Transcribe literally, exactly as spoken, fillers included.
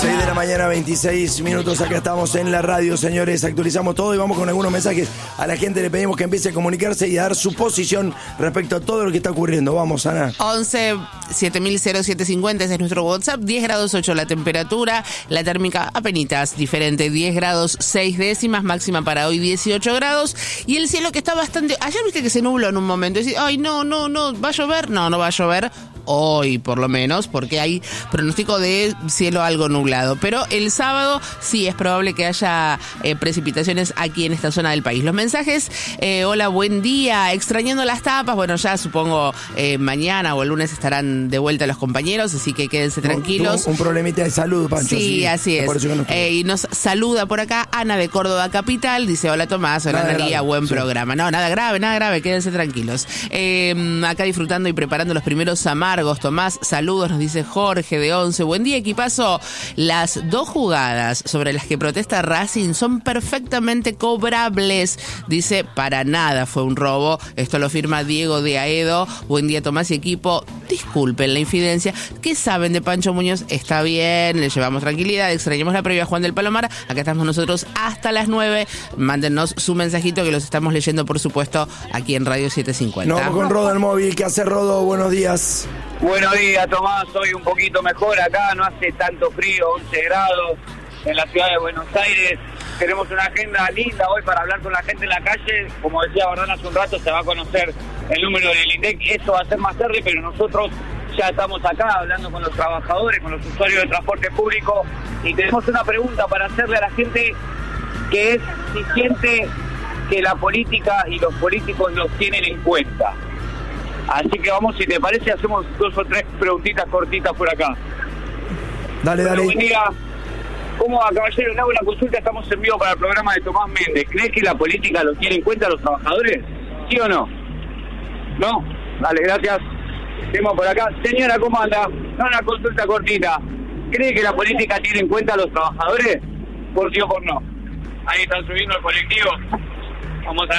seis de la mañana, veintiséis minutos. Acá estamos en la radio, señores. Actualizamos todo y vamos con algunos mensajes. A la gente le pedimos que empiece a comunicarse y a dar su posición respecto a todo lo que está ocurriendo. Vamos, Ana. once siete mil siete cincuenta, ese es nuestro WhatsApp. diez grados ocho la temperatura. La térmica apenitas diferente. diez grados seis décimas. Máxima para hoy dieciocho grados. Y el cielo que está bastante... Ayer viste que se nubló en un momento. Decís, ay, no, no, no, ¿va a llover? No, no va a llover. Hoy, por lo menos, porque hay pronóstico de cielo algo nublado. Pero el sábado sí es probable que haya eh, precipitaciones aquí en esta zona del país. Los mensajes, eh, hola, buen día, extrañando las tapas. Bueno, ya supongo eh, mañana o el lunes estarán de vuelta los compañeros, así que quédense tranquilos. Tuvo un problemita de salud, Pancho. Sí, sí, así es. No eh, y nos saluda por acá Ana de Córdoba Capital. Dice, hola Tomás, hola Analía, buen sí. programa. No, nada grave, nada grave, quédense tranquilos. Eh, acá disfrutando y preparando los primeros amargos. Tomás, saludos, nos dice Jorge de Once. Buen día, equipazo. Las dos jugadas sobre las que protesta Racing son perfectamente cobrables. Dice, para nada fue un robo. Esto lo firma Diego de Aedo. Buen día, Tomás y equipo. Disculpen la infidencia. ¿Qué saben de Pancho Muñoz? Está bien, le llevamos tranquilidad. Extrañamos la previa a Juan del Palomar. Acá estamos nosotros hasta las nueve. Mándennos su mensajito que los estamos leyendo, por supuesto, aquí en Radio setecientos cincuenta. Nos vamos con Rodo el móvil. ¿Qué hace, Rodo? Buenos días. Buenos días, Tomás. Hoy un poquito mejor acá, no hace tanto frío, once grados en la ciudad de Buenos Aires. Tenemos una agenda linda hoy para hablar con la gente en la calle. Como decía Bardán hace un rato, se va a conocer el número del INDEC. Esto va a ser más tarde, pero nosotros ya estamos acá hablando con los trabajadores, con los usuarios de transporte público. Y tenemos una pregunta para hacerle a la gente, que es si siente que la política y los políticos los tienen en cuenta. Así que vamos, si te parece, hacemos dos o tres preguntitas cortitas por acá. Dale, dale. Buen día. ¿Cómo va, caballero? Le hago una consulta, estamos en vivo para el programa de Tomás Méndez. ¿Crees que la política los tiene en cuenta a los trabajadores? ¿Sí o no? ¿No? Dale, gracias. Tenemos por acá. Señora, ¿cómo anda? No, una consulta cortita. ¿Cree que la política tiene en cuenta a los trabajadores? ¿Por sí o por no? Ahí están subiendo el colectivo. Vamos a ver.